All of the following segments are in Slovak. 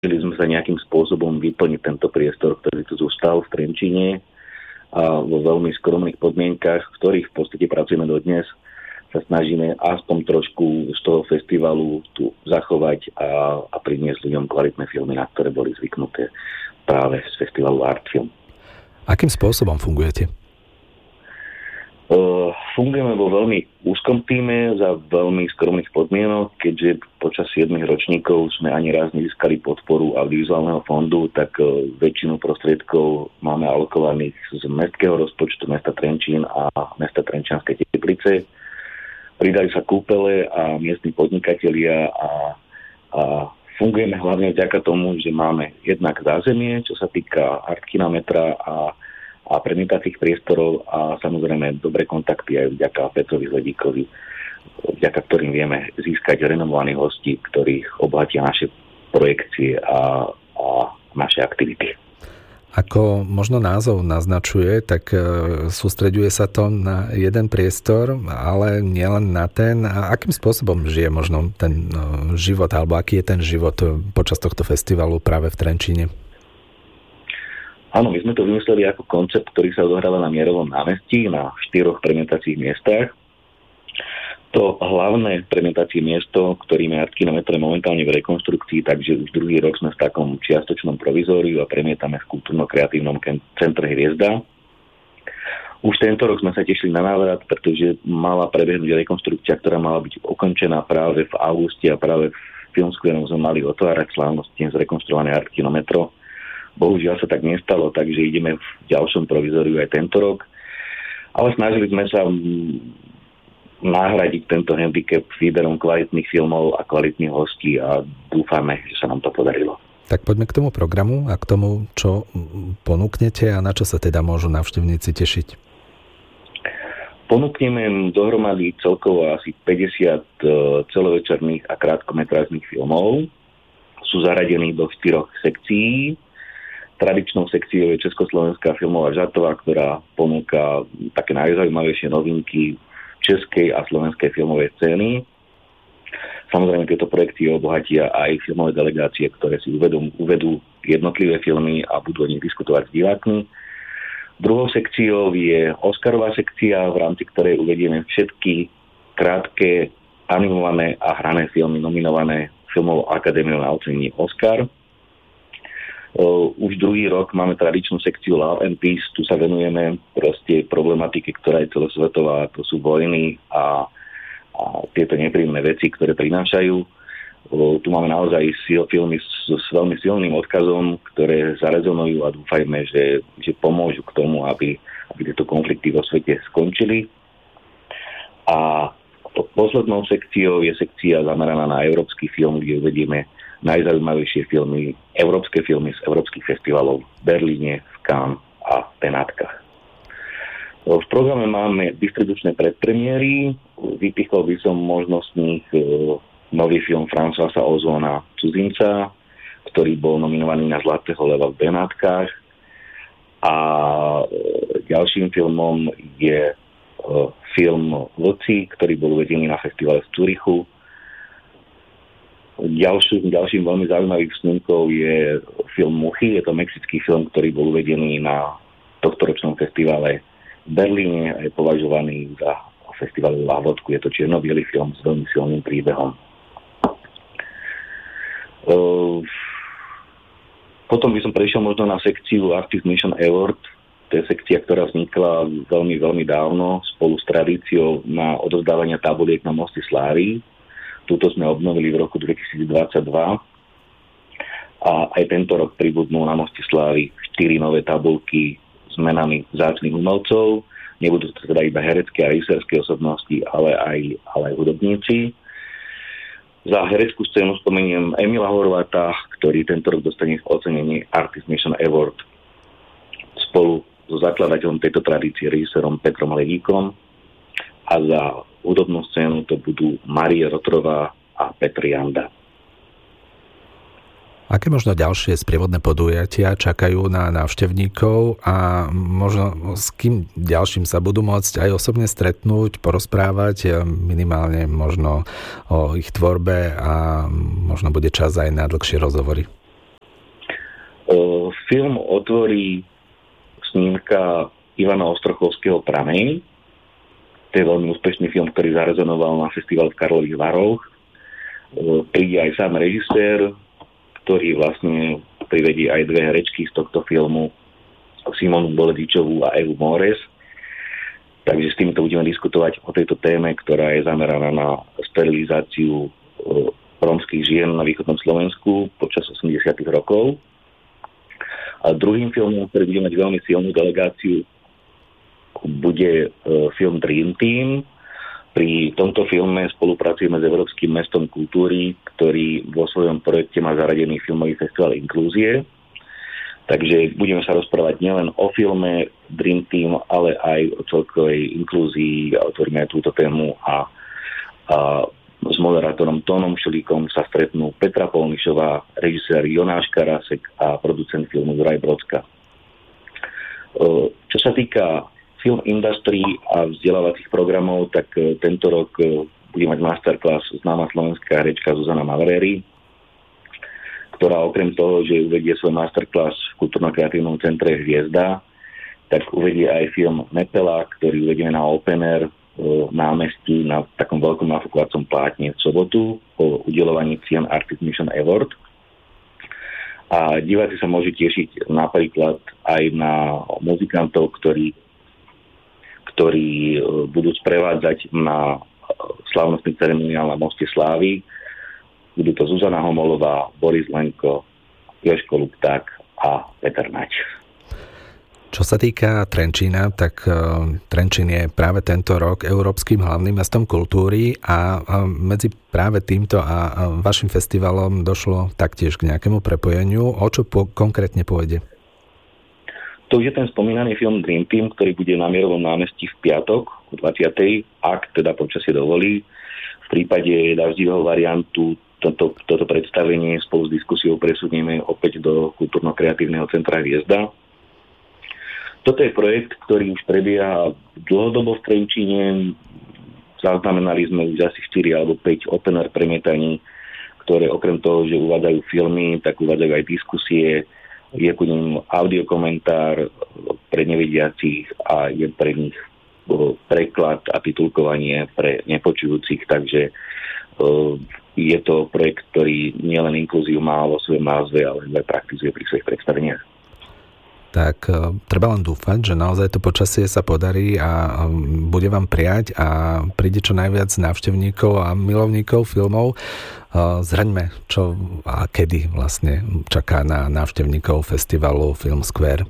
sme sa nejakým spôsobom vyplniť tento priestor, ktorý tu zostal v Trenčíne a vo veľmi skromných podmienkach, v ktorých v podstate pracujeme dodnes, sa snažíme aspoň trošku z toho festivalu tu zachovať a priniesť ľuďom kvalitné filmy, na ktoré boli zvyknuté práve z festivalu Artfilm. Akým spôsobom fungujete? Fungujeme vo veľmi úzkom tíme za veľmi skromných podmienok, keďže počas 7 ročníkov sme ani raz nezískali podporu audiovizuálneho fondu, tak väčšinu prostriedkov máme alokovaných z mestského rozpočtu mesta Trenčín a mesta Trenčianske Teplice. Pridali sa kúpele a miestni podnikatelia a fungujeme hlavne vďaka tomu, že máme jednak zázemie, čo sa týka Artkinometra a premietacích priestorov a samozrejme dobré kontakty aj vďaka Petrovi Zledíkovi, vďaka ktorým vieme získať renomovaných hostí, ktorých obohatia naše projekcie a naše aktivity. Ako možno názov naznačuje, tak sústreďuje sa to na jeden priestor, ale nielen na ten. A akým spôsobom žije možno ten život, alebo aký je ten život počas tohto festivalu práve v Trenčíne? Áno, my sme to vymysleli ako koncept, ktorý sa odohráva na Mierovom námestí na 4 premietacích miestach. To hlavné premietacie miesto, ktorým je Artkinometre momentálne v rekonštrukcii, takže už druhý rok sme v takom čiastočnom provizóriu a premietame v kultúrno-kreatívnom centre Hviezda. Už tento rok sme sa tešili na návrat, pretože mala prebehnúť rekonštrukcia, ktorá mala byť ukončená práve v auguste a práve v Filmskverom sme mali otvárať slávnostne zrekonštruované Artkinometro. Bohužiaľ sa tak nestalo, takže ideme v ďalšom provizóriu aj tento rok. Ale snažili sme sa nahradiť tento handicap výberom kvalitných filmov a kvalitných hostí a dúfame, že sa nám to podarilo. Tak poďme k tomu programu a k tomu, čo ponúknete a na čo sa teda môžu návštevníci tešiť. Ponúkneme dohromady celkovo asi 50 celovečerných a krátkometrážnych filmov. Sú zaradení do 4 sekcií. Tradičnou sekciou je Československá filmová žatová, ktorá ponúka také najzaujímavejšie novinky českej a slovenskej filmovej scény. Samozrejme, tieto projekty obohatia aj filmové delegácie, ktoré si uvedú jednotlivé filmy a budú o nich diskutovať s divákmi. Druhou sekciou je Oscarová sekcia, v rámci ktorej uvedieme všetky krátke, animované a hrané filmy nominované Filmovou akadémiou na ocenenie Oscar. Už druhý rok máme tradičnú sekciu Love and Peace, tu sa venujeme proste problematike, ktorá je celosvetová, to sú vojny a tieto nepríjemné veci, ktoré prinášajú. Tu máme naozaj filmy s veľmi silným odkazom, ktoré zarezonujú a dúfajme, že pomôžu k tomu, aby tieto konflikty vo svete skončili. A poslednou sekciou je sekcia zameraná na európsky film, kde uvedieme najzaujímavejšie filmy, európske filmy z európskych festivalov v Berlíne, v Cannes a v Benátkach. V programe máme distribučné predpremiéry. Vypichol by som možnosť nich nový film Françoisa Ozona Cudzinca, ktorý bol nominovaný na Zlatého leva v Benátkach. A ďalším filmom je film Vlci, ktorý bol uvedený na festivale v Zürichu. Ďalším veľmi zaujímavým snímkom je film Muchy. Je to mexický film, ktorý bol uvedený na tohtoročnom festivale v Berlíne a je považovaný za festival La Vodku. Je to čierno-biely film s veľmi silným príbehom. Potom by som prešiel možno na sekciu Artist Mission Award. To je sekcia, ktorá vznikla veľmi, veľmi dávno spolu s tradíciou na odovzdávanie tabuliek na Moste slávy. Túto sme obnovili v roku 2022 a aj tento rok pribudnú na Moste slávy 4 nové tabulky s menami vzácnych umelcov. Nebudú to teda iba herecké a režisérske osobnosti, ale aj hudobníci. Za hereckú scénu spomeniem Emila Horváta, ktorý tento rok dostane ocenenie Artist Mission Award spolu so zakladateľom tejto tradície, režisérom Petrom Levíkom. A za hudobnú scénu to budú Marie Rotrová a Petr Janda. Aké možno ďalšie sprievodné podujatia čakajú na návštevníkov a možno s kým ďalším sa budú môcť aj osobne stretnúť, porozprávať, minimálne možno o ich tvorbe a možno bude čas aj na dlhšie rozhovory? Film otvorí snímka Ivana Ostrochovského Prameň. To je veľmi úspešný film, ktorý zarezonoval na festival v Karlových Varoch. Príde aj sám režisér, ktorý vlastne privedie aj dve herečky z tohto filmu, Simonu Boledičovú a Evu Mores. Takže s týmto budeme diskutovať o tejto téme, ktorá je zameraná na sterilizáciu rómskych žien na východnom Slovensku počas 80. rokov. A druhým filmom, ktorý bude mať veľmi silnú delegáciu, bude film Dream Team. Pri tomto filme spolupracujeme s Európskym mestom kultúry, ktorý vo svojom projekte má zaradený filmový festival inklúzie. Takže budeme sa rozprávať nielen o filme Dream Team, ale aj o celkovej inklúzii a otvoríme aj túto tému a s moderátorom Tónom Šelíkom sa stretnú Petra Polnišová, režisér Jonáš Karásek a producent filmu Juraj Brodska. Čo sa týka film industry a vzdelávacích programov, tak tento rok bude mať masterclass známa slovenská herečka Zuzana Mavréry, ktorá okrem toho, že uvedie svoj masterclass v Kultúrno-kreatívnom centre Hviezda, tak uvedie aj film Nepela, ktorý uvedieme na Open Air námestí na takom veľkom nafukovacom plátne v sobotu po udeľovaní cien Artist Mission Award. A diváci sa môžu tešiť napríklad aj na muzikantov, ktorí budú sprevádzať na slávnostný ceremoniál na Moste Slávy. Budú to Zuzana Homolová, Boris Lenko, Jožko Lupták a Peter Naď. Čo sa týka Trenčína, tak Trenčín je práve tento rok Európskym hlavným mestom kultúry a medzi práve týmto a vašim festivalom došlo taktiež k nejakému prepojeniu. O čo konkrétne pôjde? To už je ten spomínaný film Dream Team, ktorý bude na Mierovom námestí v piatok o 20. ak teda počasie dovolí. V prípade daždivého variantu toto predstavenie spolu s diskusiou presunieme opäť do Kultúrno-kreatívneho centra Hviezda. Toto je projekt, ktorý už prebieha dlhodobo v Trenčíne. Zaznamenali sme už asi 4 alebo 5 open air premietaní, ktoré okrem toho, že uvádzajú filmy, tak uvádzajú aj diskusie. Je ku nim audiokomentár pre nevidiacich a je pre nich preklad a titulkovanie pre nepočujúcich. Takže je to projekt, ktorý nielen inklúziu má vo svojom názve, ale aj praktizuje pri svojich predstaveniach. Tak treba len dúfať, že naozaj to počasie sa podarí a bude vám prijať a príde čo najviac návštevníkov a milovníkov filmov. Zraňme, čo a kedy vlastne čaká na návštevníkov festivalu Film Square.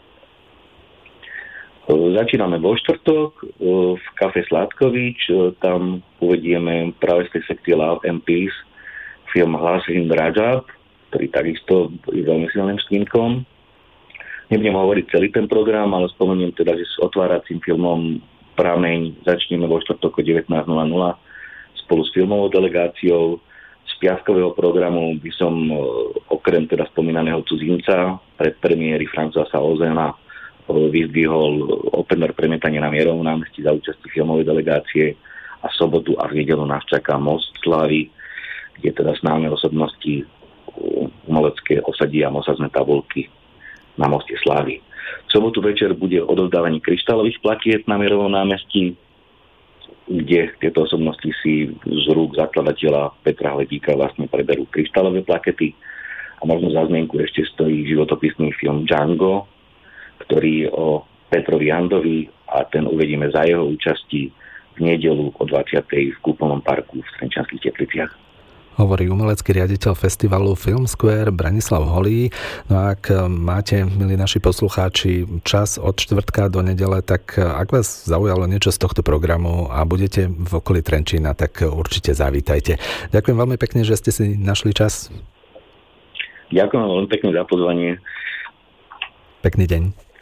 Začíname vo štvrtok v kafe Sládkovič. Tam uvedieme práve z tej sekcie Love and Peace film Hlas Hind Rajab, ktorý takisto je veľmi silným snímkom. Nebudem hovoriť celý ten program, ale spomeniem teda, že s otváracím filmom Prameň začneme vo štvrtok o 19:00 spolu s filmovou delegáciou. Z piatkového programu by som okrem teda spomínaného Cudzinca pred premiéry Francoisa Ozena vyzdvihol open air premietanie na Mierovom námestí za účasti filmovej delegácie a sobotu a v nedeľu nás čaká Most Slávy, kde teda známe osobnosti umelecké osadia mosazné tabulky na Moste Slávy. V sobotu večer bude odovzdávanie kryštálových plakiet na Mierovom námestí, kde tieto osobnosti si z rúk zakladateľa Petra Hledíka vlastne preberú kryštálové plakety. A možno za zmienku ešte stojí životopisný film Django, ktorý je o Petrovi Jandovi a ten uvedieme za jeho účasti v nedeľu o 20. v Kúpeľnom parku v Trenčianskych Tepliciach. Hovorí umelecký riaditeľ festivalu Film Square Branislav Holý. No a ak máte, milí naši poslucháči, čas od štvrtka do nedele, tak ak vás zaujalo niečo z tohto programu a budete v okolí Trenčína, tak určite zavítajte. Ďakujem veľmi pekne, že ste si našli čas. Ďakujem veľmi pekne za pozvanie. Pekný deň.